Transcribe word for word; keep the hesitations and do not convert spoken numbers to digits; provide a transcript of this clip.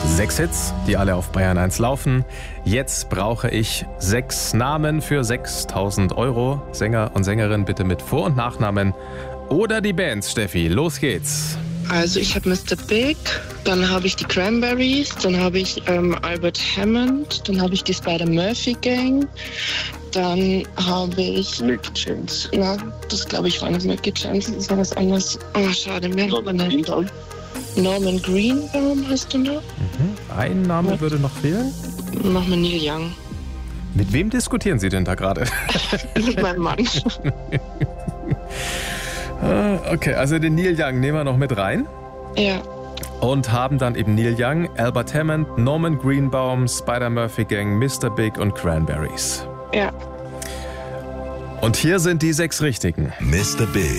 Sechs Hits, die alle auf Bayern eins laufen. Jetzt brauche ich sechs Namen für sechstausend Euro. Sänger und Sängerin bitte mit Vor- und Nachnamen oder die Bands. Steffi, los geht's. Also ich habe Mister Big, dann habe ich die Cranberries, dann habe ich ähm, Albert Hammond, dann habe ich die Spider-Murphy-Gang, dann habe ich... Milky Chance. Na, das glaube ich war nicht Milky Chance, das war was anderes. Oh, schade, mehr hat man nicht. Norman Greenbaum hast du noch? Mhm. Ein Name ja. würde noch fehlen. Machen wir Neil Young. Mit wem diskutieren Sie denn da gerade? Mit meinem Mann. Okay, also den Neil Young nehmen wir noch mit rein. Ja. Und haben dann eben Neil Young, Albert Hammond, Norman Greenbaum, Spider-Murphy-Gang, Mister Big und Cranberries. Ja. Und hier sind die sechs Richtigen. Mister Big.